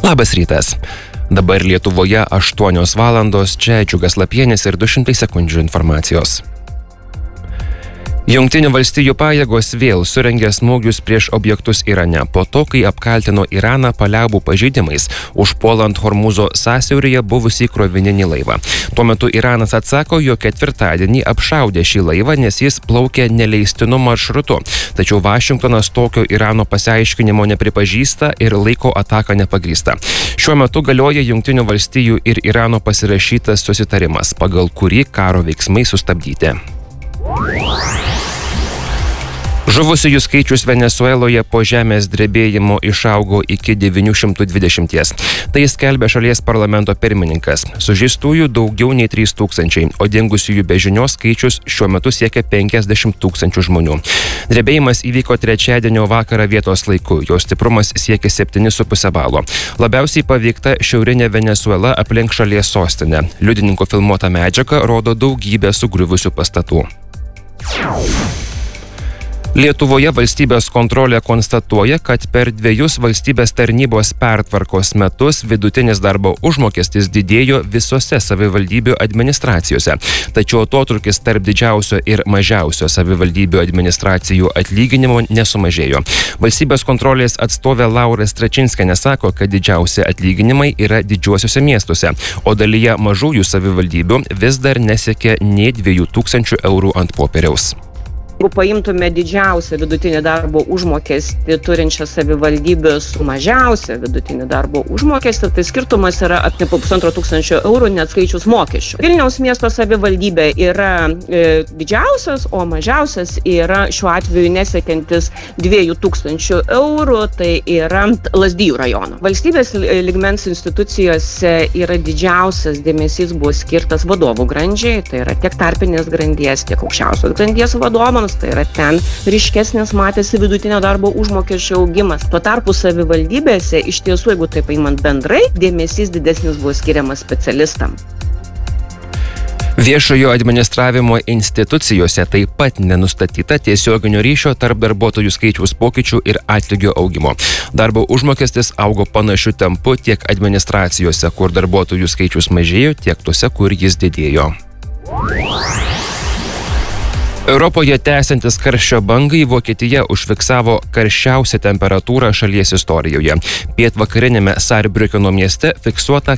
Labas rytas. Dabar Lietuvoje 8 valandos, čia Džiugas Lapienis ir 200 sekundžių informacijos. Jungtinių valstijų pajėgos vėl surengė smūgius prieš objektus Irane, po to, kai apkaltino Iraną paliaubų pažeidimais, užpuolant Hormūzo sąsiauryje buvusį krovininį laivą. Tuo metu Iranas atsako, jog ketvirtadienį apšaudė šį laivą, nes jis plaukė neleistinu maršrutu. Tačiau Vašingtonas tokio Irano pasiaiškinimo nepripažįsta ir laiko ataką nepagrįsta. Šiuo metu galioja Jungtinių valstijų ir Irano pasirašytas susitarimas, pagal kurį karo veiksmai sustabdyti. Žuvusiųjų skaičius Venesueloje po žemės drebėjimo išaugo iki 920. Tai skelbia šalies parlamento pirmininkas. Sužeistųjų daugiau nei 3000, o dingusiųjų be žinios skaičius šiuo metu siekia 50 000 žmonių. Drebėjimas įvyko trečiadienio vakarą vietos laiku, jo stiprumas siekia 7,5 balo. Labiausiai paveikta šiaurinė Venesuela aplink šalies sostinę. Liudininkų filmuota medžiaga rodo daugybę sugriuvusių pastatų. Lietuvoje valstybės kontrolė konstatuoja, kad per 2 valstybės tarnybos pertvarkos metus vidutinis darbo užmokestis didėjo visose savivaldybių administracijose. Tačiau atotrūkis tarp didžiausio ir mažiausio savivaldybių administracijų atlyginimo nesumažėjo. Valstybės kontrolės atstovė Laura Stračinskienė sako, kad didžiausi atlyginimai yra didžiuosiuose miestuose, o dalyje mažųjų savivaldybių vis dar nesiekia nei 2000 eurų ant popieriaus. Jeigu paimtume didžiausią vidutinį darbo užmokestį turinčią savivaldybę su mažiausią vidutinį darbo užmokestį, tai skirtumas yra apie 1500 eurų neatskaičius mokesčių. Vilniaus miesto savivaldybė yra didžiausias, o mažiausias yra šiuo atveju nesiekiantis 2000 eurų, tai yra Lazdijų rajono. Valstybės lygmens institucijose yra didžiausias dėmesys buvo skirtas vadovų grandžiai, tai yra tiek tarpinės grandies, tiek aukščiausios grandies vadovams. Tai yra ten ryškesnis matėsi vidutinio darbo užmokesčio augimas. Tuo tarpu savivaldybėse iš tiesų, jeigu taip paimant bendrai, dėmesys didesnis buvo skiriamas specialistam. Viešojo administravimo institucijose taip pat nenustatyta tiesioginio ryšio tarp darbuotojų skaičiaus pokyčių ir atlygio augimo. Darbo užmokestis augo panašiu tempu tiek administracijose, kur darbuotojų skaičius mažėjo, tiek tose, kur jis didėjo. Europoje tęsiantis karščio bangai Vokietija užfiksavo karščiausią temperatūrą šalies istorijoje. Pietvakarinėme Saarbriukeno mieste fiksuota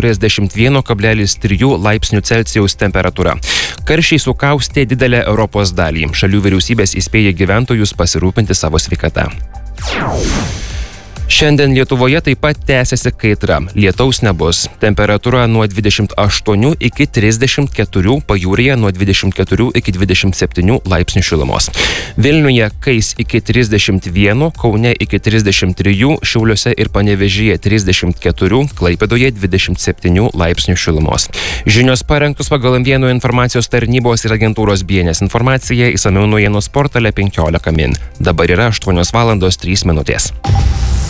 41,3 laipsnių Celsijaus temperatūra. Karščiai sukaustė didelę Europos dalį. Šalių vyriausybės įspėja gyventojus pasirūpinti savo sveikata. Šiandien Lietuvoje taip pat tęsiasi kaitra. Lietaus nebus. Temperatūra nuo 28 iki 34, pajūryje nuo 24 iki 27 laipsnių šilumos. Vilniuje kais iki 31, Kaune iki 33, Šiauliuose ir Panevėžyje 34, Klaipėdoje 27 laipsnių šilumos. Žinios parengtos pagal M1 informacijos tarnybos ir agentūros BNS informacija, išsamiau naujienų portale 15 min. Dabar yra 8 valandos 3 minutės.